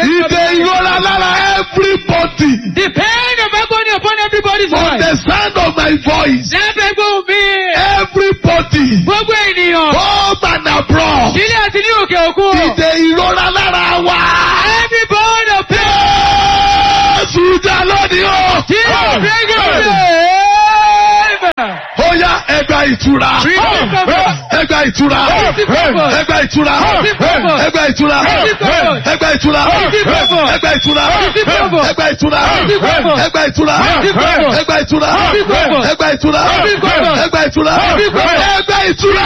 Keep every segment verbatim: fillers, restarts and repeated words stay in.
restoration. Ìdè ìrora lára everybody. The pain of agony upon everybody's On life. the sound of my voice. Lábẹ́ gbóhùn mi. Everybody. Gbogbo ènìyàn. Home and abroad. Nílé àti ní òkè òkun. Ìdè ìrora lára wa. Every bone of pain. Jésù dá lónìí o. Jesus bring it to Ó yá ẹgbà ìtura. Ẹgbà ìtura. Ẹgbà ìtura. Ẹgbà ìtura. Ẹgbà ìtura. Ẹgbà ìtura. Ẹgbà ìtura. Ẹgbà ìtura. Ẹgbà ìtura. Ẹgbà ìtura. Ẹgbà ìtura. Ẹgbà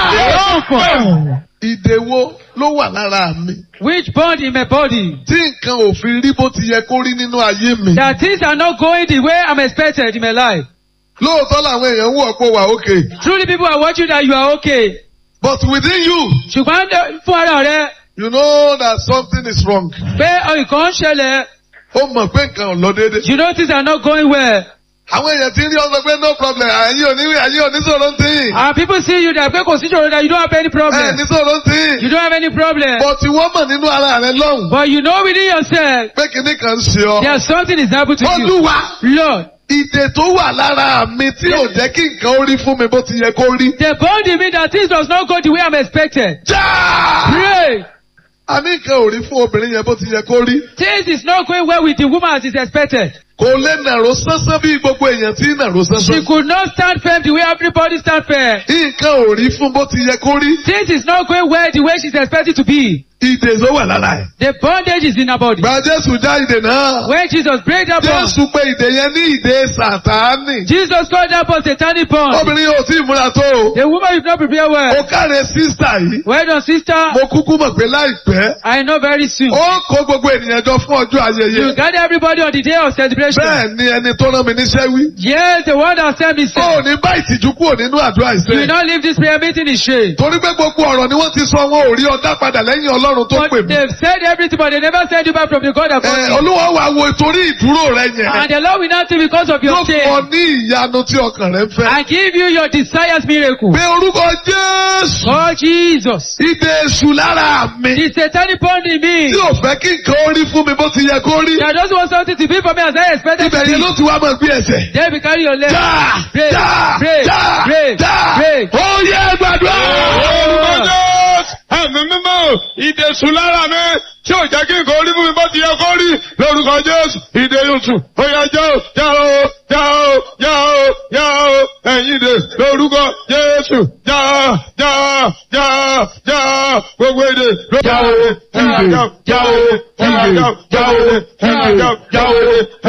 ìtura. Ìdè wo ló wà lára mi? Which bond in my body? Tí nǹkan ò fi rí bó ti yẹ kó rí nínú ayé mi. That things are not going the way I'm expected in my life. Lóòótọ́ làwọn èèyàn ń wọ̀ pé wà okay. Truly people are watching that you are okay. But within you, Ṣùgbọ́n fún ara rẹ. you know that something is wrong. Pé nǹkan ń ṣẹlẹ̀. Ó mọ̀ pé nǹkan ò lọ déédéé. You know things are not going well. Àwọn èèyàn ti ń rí ọsọ pé no problem, àyè òní àyè oníṣòro ń tì. And people see you that pé kò sí ìṣòro that you don't have any Ẹ problem. níṣòro ń tì. You don't have any problem. But ìwọ mọ̀ nínú ara rẹ lọ́hùn. But you know within yourself Pé kìíní kan ń ṣe ọ. there's something is happening to you. Olúwa, Lord, ìdè tó wà lára mi tí ò jẹ́ kí nǹkan ó rí fún mi bó ti yẹ kó rí. the bond in me that things does not go the way I'm expected. Já! Pray. Àní nǹkan ò rí fún obìnrin yẹn bó ti yẹ kó rí. Things is not going well with the woman as is expected. Kò lè nàró sánsán bí gbogbo èèyàn tí ń nàró She sánsán. could not stand firm the way everybody stand firm. Nǹkan ò rí fún bó ti yẹ kó rí. Things is not going well the way she's expected to be. Ìdè tó wà lára ẹ̀. The bondage is in her body. Gba Jésù já ìdè náà. When Jesus break that bond, Jésù pé ìdè yẹn ní ìdè Sàtánì. Jesus called that bond satanic bond. Obìnrin yóò tí ì múra tó o. The woman is not prepared Ó well. káre sísà yìí. Well done, sister. Mo kúkú mọ̀ pé láìpẹ́. I know very soon. Ó kó gbogbo ènìyàn jọ fún ọjọ́ You ayẹyẹ. gather everybody on the day of celebration. Bẹ́ẹ̀ ni ẹni tó rán mi níṣẹ́ wí. Yes, the one that sent me Ó said, ní bá ìtìjú kúrò nínú àdúrà you will ìṣe. not leave this prayer meeting in shame. Torí pé gbogbo ọ̀rọ̀ ni wọ́n ti sọ wọn ò rí ọdá padà lẹ́yìn Ọlọ́run tó pè But mí. they've said everything, but they never send you back from the God that Ẹ called you. Olúwa wà wo torí ìdúró rẹ yẹn. And the Lord will not see because of your Yóò fún ọ shame. ní ìyanu tí ọkàn rẹ ń fẹ́. And give you your desires miracle. Pé orúkọ Jésù. Oh Jesus. Ìdè èṣù lára mi. The satanic bond in me. Tí ò fẹ́ kí nǹkan ó rí fún mi bó ti yẹ kó rí. That doesn't want something to be for me as I expected to Ibẹ̀ yẹn be. ló ti wá máa gbé ẹsẹ̀. Then we carry your leg. Já! Pray, Já! pray, Já! pray, Já! pray. Ó yẹ gbàdúrà. Orúkọ Jésù, ẹ̀mí mímọ́, ìdè èṣù lára mi tí ò jẹ́ kí nǹkan orí fún mi bó ti yẹ kó rí lórúkọ Jésù, ìdè èṣù, ó yá já o, já o, já o, já o, já o, ẹ̀yin ìdè lórúkọ Jésù, já, já, já, já, gbogbo ìdè lórúkọ Já o, ìdè, já o, ìdè, já o, ìdè, já o, ìdè, já o,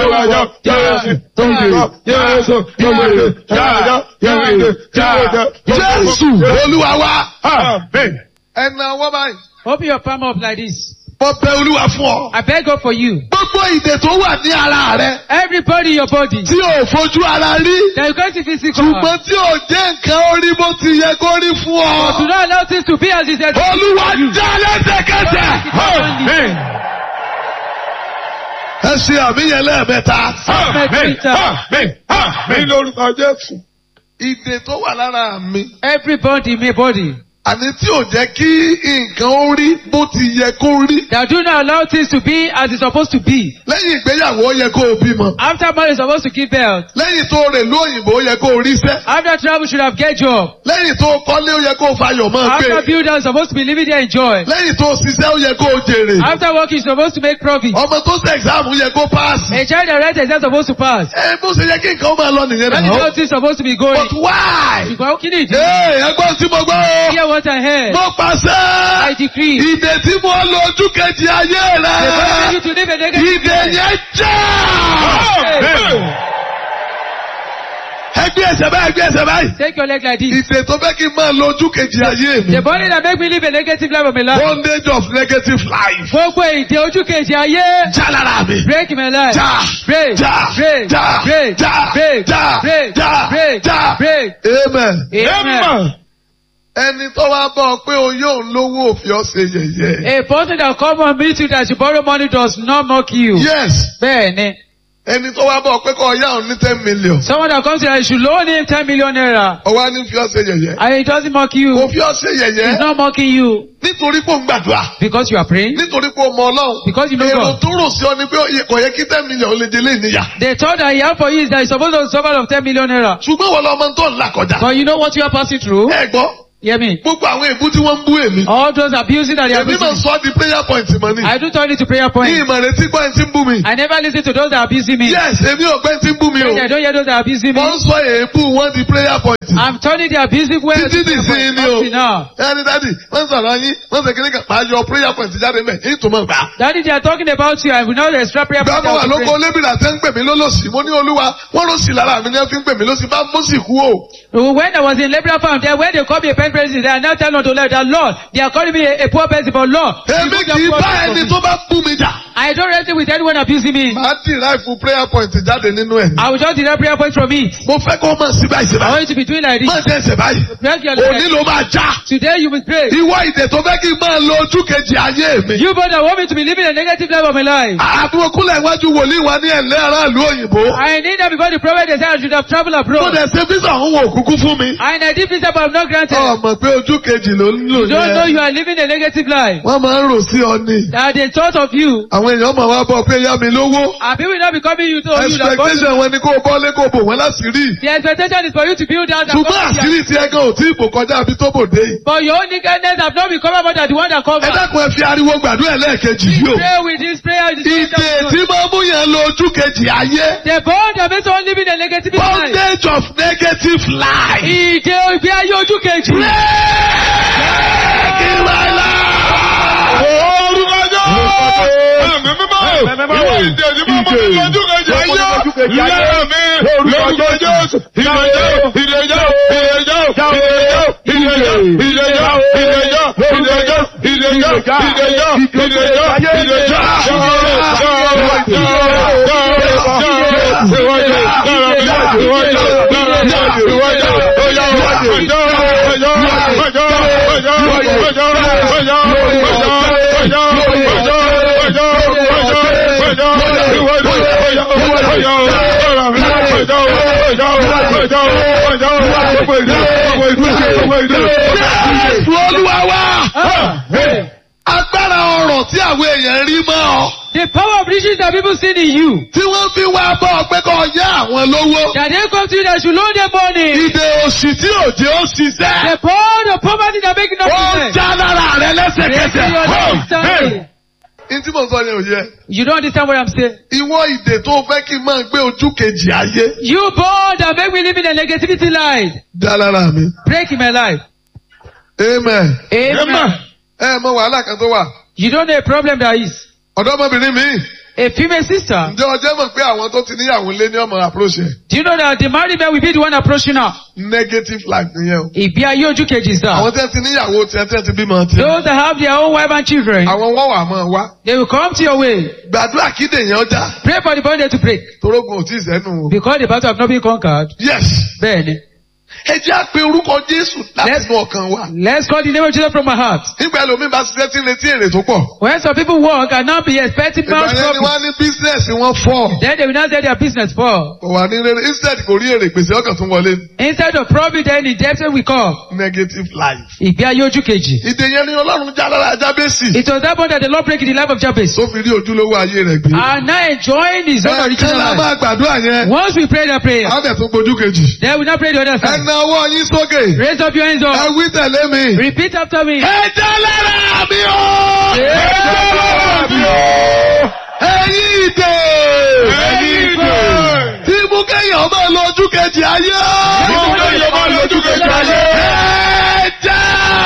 ìdè, Jésù, gbogbo ìdè, já, já, ìdè, já, já. Jésù Olúwa wa. Amen. Ẹ̀nà ọwọ́ báyìí. Open your palm up like this. Mo bẹ Olúwa fún ọ. I beg God for you. Gbogbo ìdè tó wà ní ara rẹ. Everybody in your body. Tí ò fojú ara rí. That you go to physical. Ṣùgbọ́n tí ò jẹ́ nǹkan orí bó ti yẹ kó rí fún But do ọ. not allow things to be as it said. Olúwa já lẹ́sẹ̀kẹsẹ̀. Amen. Ẹ ṣe àmìyàn lẹ́ẹ̀mẹ́ta. Amen. Amen. Amen. Lórúkọ Jésù. Ìdè tó wà lára mi. Everybody in my body. Àní tí ò jẹ́ kí nǹkan ó rí bó ti yẹ kó rí. That do not allow things to be as it's supposed to be. Lẹ́yìn ìgbéyàwó ó yẹ kó o bímọ. After marriage, you're supposed to give birth. Lẹ́yìn tó rè lóyìnbó ó yẹ kó o ríṣẹ́. After travel, you should have get job. Lẹ́yìn tó kọ́lé ó yẹ kó o fayọ̀ máa After gbé. build, you're supposed to be living there in joy. Lẹ́yìn tó ṣiṣẹ́ ó yẹ kó o jèrè. After working, you're supposed to make profit. Ọmọ tó ṣe ẹ̀sáàmù yẹ kó páàsì. A child that writes exam supposed to pass. Ẹ bó ṣe yẹ kí nǹkan ó máa lọ nìyẹn That is náà. how things supposed to be going. But why? Because how can it? Ee ẹgbọ́n tí mo gbọ́ o. Hear what I heard. Mo pàṣẹ. I decree. Ìdè tí mo lọ ojú kejì ayé The Bible you rẹ̀. to live a negative Ìdè life. yẹn já. Amen. Ẹgbẹ́ ẹsẹ̀ báyìí, ẹgbẹ́ ẹsẹ̀ báyìí. Take your leg like this. Ìdè tó fẹ́ kí n máa lọ ojú kejì ayé mi. The body that make me live a negative life of my life. Bondage of negative life. Gbogbo èdè ojú kejì ayé. Já lára mi. Break my life. Já. Break. Já. Break. Já. Break. Já. Break. Já. Break. Já. Break. Já. Break. Amen. Amen. Ẹni tó wá bọ̀ pé o yóò lówó òfin ọ̀sẹ̀ yẹ̀yẹ́. A person that come and meet you that you borrow money does not mock you. Yes. Bẹ́ẹ̀ni. Ẹni tó wá bọ̀ pé kọ́ ọ̀yá òun ní ten million. Someone that comes here, you should loan him ten million naira. Ọwọ́ á ní fi ọ́ ṣe yẹ̀yẹ́. And he doesn't mock you. Kò fi ọ́ ṣe He's yẹ̀yẹ́. not mocking you. Nítorí pé ó ń gbàdúrà. Because you are praying. Nítorí pé ó mọ Ọlọ́run. Because you know Èrò God. tó rò sí ọ ni pé kò yẹ kí ten million lè délé ìníyà. The thought that he have for you is that he's supposed to suffer of ten million naira. Ṣùgbọ́n wọ́n lọ ọmọ tó ń là kọjá. But you know what you are passing through? Ẹ gbọ́. Hear me. Gbogbo àwọn èbú tí wọ́n ń bú èmi. All those abusing that they are Èmi máa abusing. sọ ọ́ di prayer point mọ́ ni. I do turn it to prayer Ní point. ìmọ̀ rẹ̀ tí gbọ́ ẹ̀ tí ń bú mi. I never listen to those that are abusing me. Yes, èmi ò gbẹ́ tí ń bú mi o. I don't hear those that are abusing me. Wọ́n ń sọ èébú wọn di prayer point. I'm turning the abusive way Títí to di prayer sí point. ni o. Up to now. Ẹni dádì, wọ́n sọ̀rọ̀ yín, wọ́n sọ kíní kan, máa yọ prayer point jáde mẹ́, èyí tó mọ̀ gbà. Daddy, they are talking about you. I will not extra prayer point. Gbàgbọ́ wà I will lóko pray. lébìrà tẹ́ ń pè mí lólòsì, mo ní Olúwa, wọ́n ló sì lára mi ní ẹ fi ń pè mí lólòsì, bá mú sì kú o. When I was in Liberal Farm, there when they call me a pen president, they are now telling to let the Lord. They are calling me a, a poor person, but Lord. Èmi kì í bá ẹni tó bá bú mi jà. I don't wrestle with anyone abusing me. Màá derive fún prayer point jáde nínú ẹ̀. I will just derive prayer point from it. Mo fẹ́ kó máa sí báyìí sí I báyìí. want you to be doing like Má this. ṣe ẹsẹ̀ báyìí. Break your Òní leg. ló máa já. Today you will pray. Ìwọ ìdè tó fẹ́ kí n máa lo ojú kejì ayé mi. You brother want me to be living a negative life of my life. Àbúrò kúnlẹ̀ iwájú wòlíì wa ní ẹ̀lẹ́ aráàlú òyìnbó. I need that before the prophet they said I should have traveled Mo abroad. dẹ̀ ṣe físà òun wò kúkú fún mi. And I did visa but I'm not granted. Ọmọ pé ojú kejì ló ń lò You don't know yẹn. you are living a negative life. Wọ́n máa ń rò sí ọ ni. That they thought of you. Àwọn èèyàn máa wá bọ̀ pé yá mi lówó. And people will not be coming you to you that God. Expectation wọn ni kó o bọ́lé kó o bò wọ́n láṣìírí. The expectation is for you to build out and Ṣùgbọ́n come here. àṣírí ti ẹ̀gán ò tí ì bò kọjá àbí tó bò dé yìí. But your own nakedness have not been covered more than the one that Ẹ covered. dákun ẹ fi ariwo gbàdúrà ẹlẹ́ẹ̀kejì yìí o. Pray with this prayer. With this Ìdè prayer. tí máa mú yẹn lo ojú kejì ayé. The bond that makes one living a negative life. Bondage of negative life. Ìdè ìgbé ayé ojú kejì. Kí wàá là. Orúkọ Jésù. Ẹ̀mí mímọ́. Ìwọ ìdè tí mo mú ní ojú kejì ayé. Lára mi. Lórúkọ Jésù. Ìdèjọ́. Ìdèjọ́. Ìdèjọ́. Ìdèjọ́. Ìdèjọ́. Ìdèjọ́. Ìdèjọ́. Ìdèjọ́. Ìdèjọ́. Ìdèjọ́. Ìdèjọ́. Olúwa wa. Agbára ọ̀rọ̀ tí àwọn èèyàn rí mọ́ ọ. The power of riches that people see in you. Tí wọ́n fi wá bọ́ ọ pé kó yá àwọn lówó. That they come to you that should loan them money. Ìdè òṣì tí òjò ó ṣiṣẹ́. The power of poverty that make no Ó sense. já lára rẹ lẹ́sẹ̀kẹsẹ̀. You don't understand. Ní tí mo sọ yẹn ò yẹ. You don't understand what I'm saying. Ìwọ ìdè tó fẹ́ kí n máa gbé ojú kejì ayé. You born that make me live in a negativity life. Já lára mi. Break in my life. Amen. Amen. Ẹ mọ wàhálà kan tó wà. You don't know a problem that is. Ọ̀dọ́mọbìnrin mi. A female sister. Ǹjẹ́ ọjọ́ mọ̀ pé àwọn tó ti níyàwó lé ní ọmọ approach ẹ̀? Do you know that the married man will be the one approaching her? Negative life nìyẹn o. Ìgbé ayé ojú kejì sá. Àwọn tí wọ́n ti níyàwó tí wọ́n ti bímọ tí. Those that have their own wife and children. Àwọn wọ́n wà mọ́ wá. They will come to your way. Gbàdúrà kídè yẹn ọjà. Pray for the body to break. Torógun ò tí ì sẹ́nu o. Because the battle have not been conquered. Yes. Bẹ́ẹ̀ni. Ẹ jẹ́ àpè orúkọ Jésù láti inú ọkàn wa. Let's call the name of Jesus from my heart. Nígbà ẹlòmíì bá ṣiṣẹ́ tí ń retí èrè tó pọ̀. When some people work and not be expecting Ìgbà much yẹn ni profit, wọ́n á ní bísíǹsì wọn fọ́. then they will not say their business for. Kò wà ní rere instead kò rí èrè gbèsè ọkàn tún wọlé. Instead of profit, then the debt will come. Negative life. Ìgbé ayé ojú kejì. Ìdè yẹn ni Ọlọ́run já lára Jábésì. It was that one that the Lord break in the life of Jabez. Tó fi rí ojúlówó ayé rẹ̀ gbé. And now enjoying his own Ẹ original kẹ́lá life. máa gbàdúrà yẹn. Once we pray that prayer, Á bẹ̀ tún gbojú kejì. then we now pray the other Ẹ side. na ọwọ́ yín sókè. Raise up your hands Ẹ up. wí tẹ̀lé mi. Repeat after me. Ẹ já lára mi o. Ẹ já lára mi o. Ẹ̀yin ìdè. Ẹ̀yin ìdè. Tí mú kéèyàn máa lo ojú kejì ayé. Tí mú kéèyàn máa lo ojú kejì ayé. Ẹ já.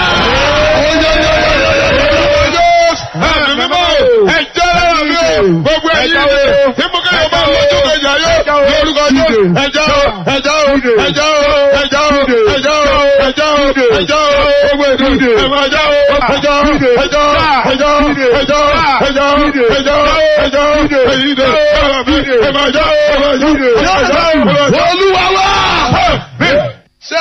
Ẹ̀mí mímọ́. Ẹ já lára mi o. Gbogbo ẹ̀yin ìdè. Tí mú kéèyàn máa lo ojú kejì ayé. Lórúkọ Jésù. Ẹ já o. Ẹ já o. Ẹ já o. Ẹ já o. Ẹ já o. Ẹ já o. Ẹ já o. Gbogbo ìdè. Ẹ máa já o. Ẹ já o. Ẹ já o. Ẹ já o. Ẹ já o. Ẹ já o. Ẹ já o. Ẹ já o. Ẹ̀yin ìdè. Ẹ máa já o. Ẹ máa já o. Ẹ máa já o. Olúwa wá. Ṣé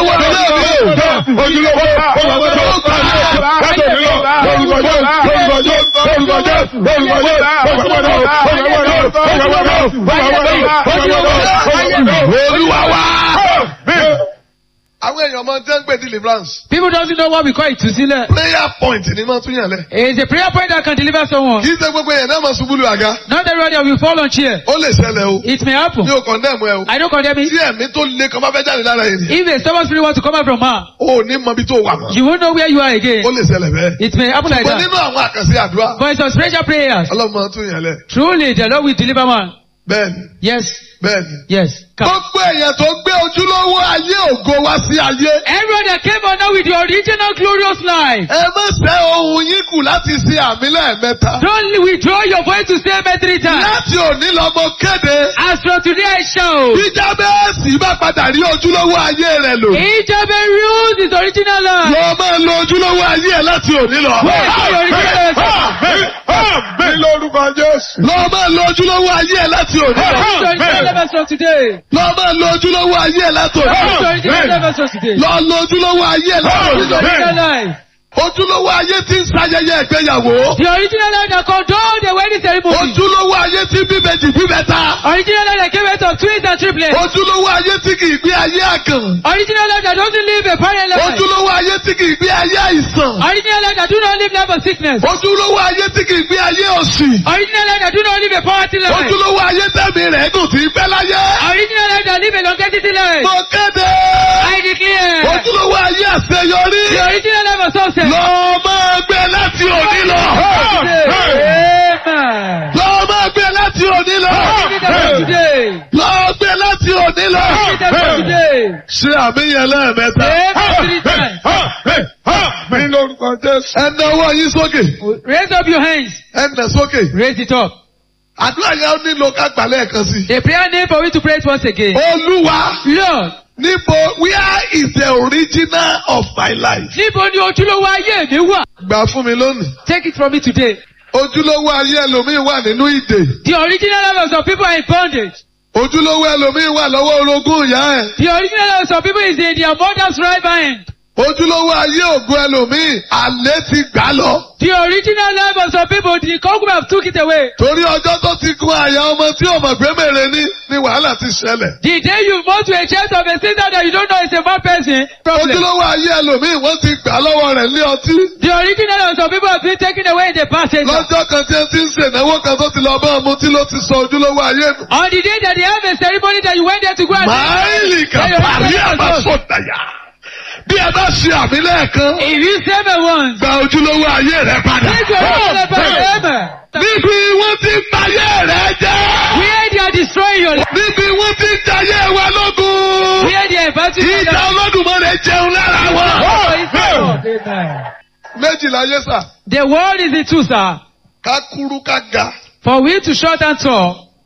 ojúlówó ayé mi o. ojúlówó ojúlówó látòmí lọ lórúkọ Jésù lórúkọ Jésù lórúkọ Jésù lórúkọ Jésù. Olúwa wa. Àwọn èèyàn máa ń tẹ́ ń pè deliverance. People don't know what we call ìtúsílẹ̀. Prayer point ni máa tún yàn lẹ̀. It's a prayer point that can deliver someone. Kì í ṣe gbogbo èèyàn náà máa ṣubú lu àga. Not everybody will fall on chair. Ó lè ṣẹlẹ̀ o. It may happen. Mi ò condemn ẹ o. I don't condemn it. Tí ẹ̀mí tó le kan bá fẹ́ jáde lára ènìyàn. If a stubborn spirit wants to come out from her, O ò ní mọ ibi tó wà mọ́. you won't know where you are again. Ó lè ṣẹlẹ̀ bẹ́ẹ̀. It may happen like Ṣùgbọ́n that. nínú àwọn àkànṣe àdúrà. But it's on spiritual prayers. Ọlọ́run máa tún yàn lẹ̀. Truly, the Lord will deliver one. Bẹ́ẹ̀ni. Yes. Bẹ́ẹ̀ni. Yes. Come. Gbogbo èèyàn tó gbé ojúlówó ayé ògo wá sí ayé. Everyone that came on now with the original glorious life. Ẹ má ṣe ohun yín kù láti ṣe àmì lẹ́ẹ̀mẹ́ta. Don't withdraw your voice to say amen three times. Láti òní lọ mo kéde. As from today I shout. Bí Jábẹ́sì bá padà rí ojúlówó ayé rẹ̀ lò. Ijabel rules his original life. Lọ máa lo ojúlówó ayé ẹ̀ láti òní lọ. Where is your original life? Mi lórúkọ Jésù. Lọ máa lo ojúlówó ayé ẹ̀ láti òní lọ. Where is your original life as from today? Lọ máa lo ojúlówó ayé ẹ̀ láti òní Where is lọ. your original life as from today? Lọ lo ojúlówó ayé ẹ̀ láti òní lọ. Original life. Ojúlówó ayé tí ń ṣayẹyẹ ìgbéyàwó. The original life that condone the wedding ceremony. Ojúlówó ayé tí bíbejì bíbẹta. Original life that came out of twins and triplets. Ojúlówó ayé tí kì í gbé ayé àkàn. Original life that doesn't live a parent life. Ojúlówó ayé tí kì í gbé ayé àìsàn. Original life that do not live life of sickness. Ojúlówó ayé tí kì í gbé ayé òṣì. Original life that do not live a poverty life. Ojúlówó ayé tẹ̀mí rẹ̀ dùn tí pẹ́ láyé. Original life that live a longevity life. Mo kéde. I declare. Ojúlówó ayé àṣeyọrí. The original life of success. Lọ máa gbé láti òní lọ. Amen. Lọ máa gbé láti òní lọ. Today. Lọ gbé láti òní lọ. Today. Ṣé àmì yẹn lẹ́ẹ̀mẹ́ta? Amen. Three times. Mi lórúkọ Jésù. Ẹ na ọwọ́ yín sókè. Raise up your hands. Ẹ nà sókè. Raise it up. Àdúrà yẹn ó nílò ká gbà lẹ́ẹ̀kan sí. The prayer name for you to pray it once again. Olúwa. Lord. Níbo, where is the original of my life? Níbo ni ojúlówó ayé mi wà? Gbà fún mi lónìí. Take it from me today. Ojúlówó ayé ẹlòmíì wà nínú ìdè. The original life of some people are in bondage. Ojúlówó ẹlòmíì wà lọ́wọ́ orogún ìyá ẹ̀. The original life of some people is in their mother's right hand. Ojúlówó ayé ògo ẹlòmíì, àlè ti gbà lọ. The original life of some people, the concubine have took it away. Torí ọjọ́ tó ti gun àyà ọmọ tí ò mọ̀ pé mèrè ní ni wàhálà ti ṣẹlẹ̀. The day you move to a church of a sister that you don't know is a bad person, problem. Ojúlówó ayé ẹlòmíì wọ́n ti gbà lọ́wọ́ rẹ̀ ní ọtí. The original life of some people have been taken away in the past. Lọ́jọ́ kan tí ẹ ti ń ṣènáwó kan tó ti lọ bá ọmọ tí ló ti sọ ojúlówó ayé nù. On the day that they have a ceremony that you went there to go and Máìlì kan parí àbásọ̀tàyà. Bí ẹ bá ṣe àmì lẹ́ẹ̀kan. if you say me once, Gba ojúlówó ayé rẹ padà. take your original life back. Amen. Níbi wọ́n ti ń bayé rẹ jẹ́. Where they are destroying your life. Níbi wọ́n ti ń jayé wa lógun. Where they are inviting you. Ìjà Olódùmarè jẹun lára wọn. Amen. Méjìlá yé sà. The world is in two, sir. Ká kúrú ká ga. For we to short and tall,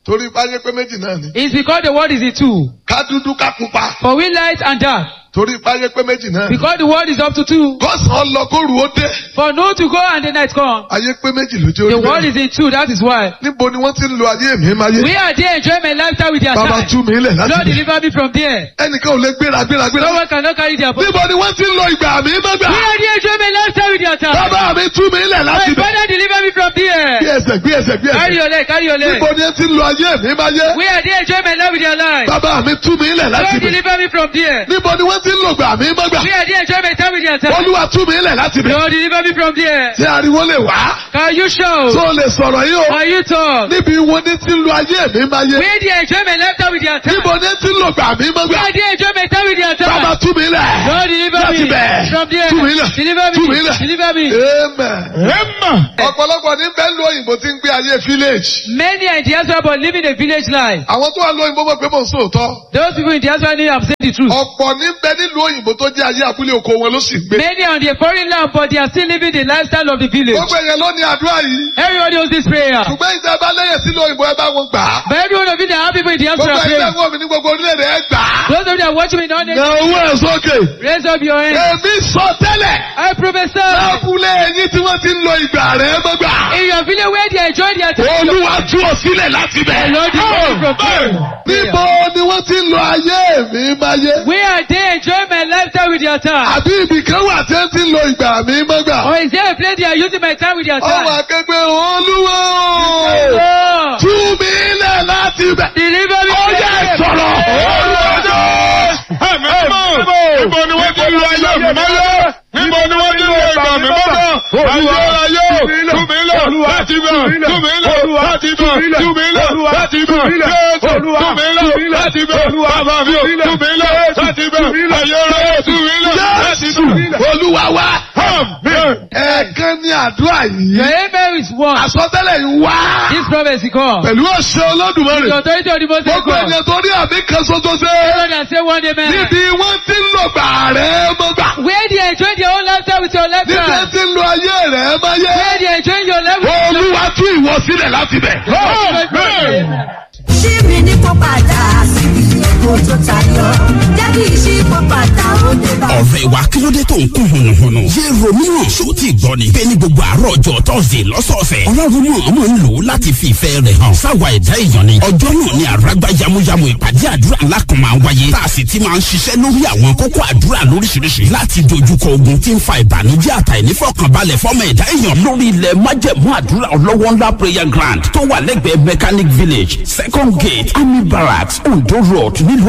Torí báyé pé méjì náà ni. It's because the world is in two. Ká dúdú ká pupa. For we light and dark. Torí báyé pé méjì náà ni. Because the world is up to two. Kọ́sàn-án lọ kóru ó dé. For no to go and the night come. Ayé pé méjì ló jẹ́ The orí world bẹ́ẹ̀. is in two, that is why. Níbo ni wọ́n ti ń lo ayé mi máa yé? We are there enjoying my lifestyle with their Bàbá time. tú mi lẹ̀ láti Lord bẹ̀. deliver me from there. Ẹnìkan ò lè gbéra gbéra No gbéra. one cannot carry their body. Níbo ni wọ́n ti ń lo ìgbà mi má gbà? We are there enjoying my lifestyle with their time. Bàbá mi tú mi lẹ̀ My láti bẹ̀. brother deliver me from Bí there. ẹsẹ̀ bí ẹsẹ̀ bí Carry ẹsẹ̀. your leg, carry your leg. Níbo ni wọ́n ti ń lo ayé mi máa yé? We are there enjoying my life with their life. Bàbá mi tú mi lẹ̀ láti Lord bẹ̀. deliver me from there. Níbo ni wọ́n ti ń lo ìgbà mi má gbà? We are there enjoying my time with their time. Olúwa tú mi lẹ̀ láti bẹ̀. Lord deliver me from there. Ṣé ariwo lè wá? Can you shout? Tó o lè sọ̀rọ̀ yìí o. Can you talk? Níbi wo ni ti ń lo ayé mi máa yé? We are there enjoying my lifestyle with their time. Níbo ni ti ń lo ìgbà mi má We gbà? are there enjoying my time with their Bàbá time. tú mi lẹ̀. Lord deliver Láti me bẹ̀. from there. Tú mi lẹ̀. Deliver Tú mi me. lẹ̀. Deliver me. Amen. Emma. Ọ̀pọ̀lọpọ̀ ní bẹ́ẹ̀ lu òyìnbó tí ń gbé ayé village. Many are in diaspora but living a village life. Àwọn tó wà lu òyìnbó mọ̀ pé mò ń sòótọ́. Those people in diaspora know I'm saying the truth. Ọ̀pọ̀ ní bẹ́ẹ̀ nílùú òyìnbó tó jẹ́ ayé abúlé oko wọn ló sì gbé. Many are on the foreign land but they are still living the lifestyle of the village. Gbogbo èèyàn ló ní àdúrà yìí. Everybody knows this prayer. Ṣùgbọ́n ìjà bá lẹ́yìn sílùú òyìnbó ẹ bá wọn gbà á. But every one of you that have people in diaspora Gbogbo ẹgbẹ́ praying. wọn mi ní gbogbo orílẹ̀-èdè ẹ gbà á. Those of you that watch me now, Na owó ẹ̀ sókè. raise up your hand. Èmi sọ tẹ́lẹ̀. I prophesy. Lábúlé ẹyin tí wọ́n ti ń lo ìgbà rẹ̀ mọ́gbà. In your village where they enjoy their time. Olúwa tú ọ sílẹ̀ láti bẹ̀. Lord, deliver me from there. Níbo ni wọ́n ti ń lo ayé mi máyé? We are there enjoying my lifestyle with their time. Àbí ibì kan wà tí wọ́n ti ń lo ìgbà mi mọ́gbà? Or is there a place they are using my time with their Ọwọ́ time? akẹgbẹ́ Olúwa Lord, tú mi lẹ̀ láti bẹ̀. deliver me Ó from yẹ there. sọ̀rọ̀. Ẹ̀mí mímọ́. Níbo ni wọ́n ti ń lo ayé mi mọ́lẹ̀? Níbo ni wọ́n ti ń lo ìgbà mi mọ́lẹ̀? Ayé ayé o, tú mi lẹ̀ láti bẹ̀. Tú mi lẹ̀ láti bẹ̀. Tú mi lẹ̀ láti bẹ̀. Jésù, tú mi lẹ̀ láti bẹ̀. Bàbá mi o, tú mi lẹ̀ láti bẹ̀. Ayé ayé, tú mi lẹ̀ láti Jésù bẹ̀. Olúwa wa. Amen. Ẹ̀ẹ̀kan ni àdúrà yìí. Your amen is one. Àsọtẹ́lẹ̀ yìí wá. This prophecy come. Pẹ̀lú ọ̀ṣẹ́ Olódùmarè. The authority of the Most High Gbogbo God. ènìyàn tó ní àmì kan ṣoṣo ṣe. Everyone that say one amen. Níbi wọ́n ti ń lò gbà rẹ̀ mọ́gbà. Where they enjoy their own lifestyle with your Níbi lifestyle. wọ́n ti ń lo ayé rẹ̀ máyé. Where they enjoy your life with your Olúwa tú ìwọ sílẹ̀ láti bẹ̀. lifestyle. ṣí mi ní kó padà síbi èkó tó tayọ jẹ́ kí ìṣí kó padà ó dé bá. ọ̀rẹ́ wa kí ló dé tó ń kún hùnùhùnù. yé romeo ṣó ti gbọ́ ni. bẹ́ẹ̀ ni gbogbo àárọ̀ ọjọ́ tọ́sídẹ̀ẹ́ lọ́sọ̀ọ̀sẹ̀. ọlọ́run mọ̀ ọmọ ń lò ó láti fi ìfẹ́ rẹ̀ hàn. sáwa ẹ̀dá èèyàn ni. ọjọ́ náà ni àràgbá yamuyamu ìpàdé àdúrà ńlá kan máa ń wáyé. tá a sì ti máa ń ṣiṣẹ́ lórí àwọn kókó àdúrà lóríṣiríṣi. láti dojúkọ ogun tí ń fa ìbànújẹ́ àtàìnífọ̀kànbalẹ̀ fọ́mọ ẹ̀dá èèyàn. lórí ilẹ̀ májẹ̀mú àdúrà ọlọ́wọ́ ńlá prayer ground tó wà lẹ́gbẹ̀ẹ́ mechanic village second gate army barracks ondo road ní